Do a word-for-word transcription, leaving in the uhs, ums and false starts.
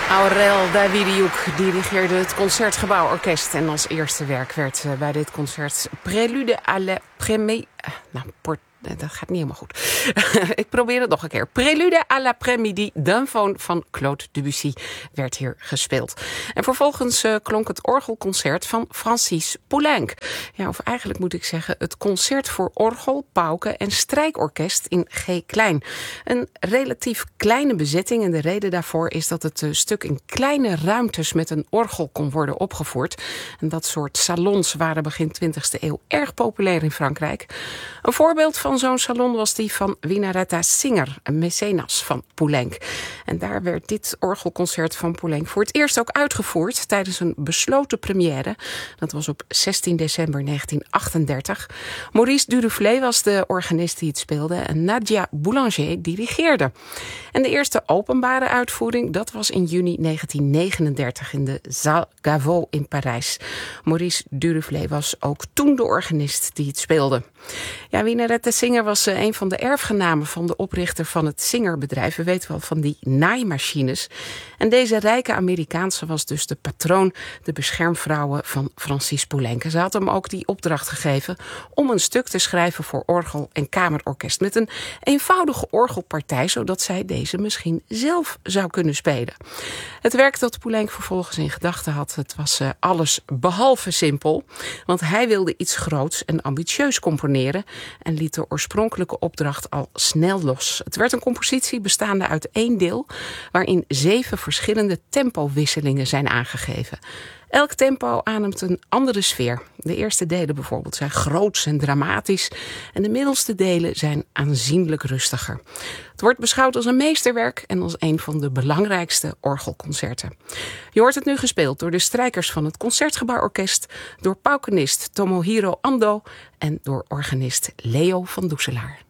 Aurel Davidiuk dirigeerde het Concertgebouworkest. En als eerste werk werd bij dit concert Prélude à la Prémé... Nou, port... Dat gaat niet helemaal goed. Ik probeer het nog een keer. Prélude à l'après-midi d'un faune van Claude Debussy werd hier gespeeld. En vervolgens uh, klonk het orgelconcert van Francis Poulenc. Ja, of eigenlijk moet ik zeggen het concert voor orgel, pauken en strijkorkest in G klein. Een relatief kleine bezetting en de reden daarvoor is dat het uh, stuk in kleine ruimtes met een orgel kon worden opgevoerd. En dat soort salons waren begin twintigste eeuw erg populair in Frankrijk. Een voorbeeld van zo'n salon was die van Winaretta Singer, een mecenas van Poulenc. En daar werd dit orgelconcert van Poulenc voor het eerst ook uitgevoerd tijdens een besloten première. Dat was op zestien december negentien achtendertig. Maurice Duruflé was de organist die het speelde en Nadia Boulanger dirigeerde. En de eerste openbare uitvoering, dat was in juni negentien negenendertig in de Salle Gaveau in Parijs. Maurice Duruflé was ook toen de organist die het speelde. Ja, Winaretta Singer was een van de erfgenamen van de oprichter van het Singer-bedrijf. We weten wel van die naaimachines. En deze rijke Amerikaanse was dus de patroon, de beschermvrouwe van Francis Poulenc. Ze had hem ook die opdracht gegeven om een stuk te schrijven voor orgel en kamerorkest met een eenvoudige orgelpartij, zodat zij deze misschien zelf zou kunnen spelen. Het werk dat Poulenc vervolgens in gedachten had, het was uh, alles behalve simpel, want hij wilde iets groots en ambitieus componeren en liet de oorspronkelijke opdracht al snel los. Het werd een compositie bestaande uit één deel, waarin zeven verschillende tempowisselingen zijn aangegeven. Elk tempo ademt een andere sfeer. De eerste delen bijvoorbeeld zijn groots en dramatisch en de middelste delen zijn aanzienlijk rustiger. Het wordt beschouwd als een meesterwerk en als een van de belangrijkste orgelconcerten. Je hoort het nu gespeeld door de strijkers van het Concertgebouworkest, door paukenist Tomohiro Ando en door organist Leo van Doeselaar.